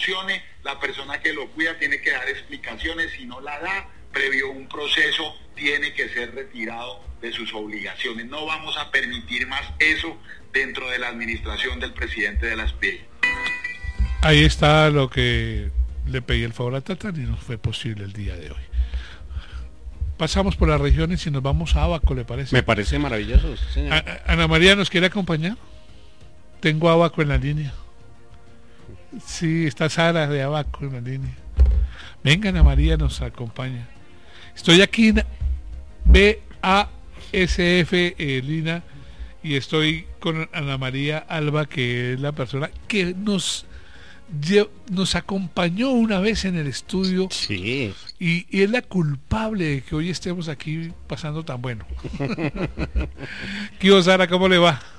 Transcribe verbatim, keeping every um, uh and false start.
funcione, la persona que lo cuida tiene que dar explicaciones, si no la da, previo un proceso, tiene que ser retirado de sus obligaciones. No vamos a permitir más eso dentro de la administración del presidente de la S P I E. Ahí está lo que le pedí el favor a Tatán y no fue posible el día de hoy. Pasamos por las regiones y nos vamos a Abaco, ¿le parece? Me parece maravilloso, señor. A- Ana María, ¿nos quiere acompañar? Tengo a Abaco en la línea. Sí, está Sara de Abaco en la línea. Venga, Ana María nos acompaña. Estoy aquí en B A S F eh, Lina y estoy con Ana María Alba, que es la persona que nos lle- nos acompañó una vez en el estudio. Sí. Y, y es la culpable de que hoy estemos aquí pasando tan bueno. ¿Qué hubo, Sara? ¿Cómo le va?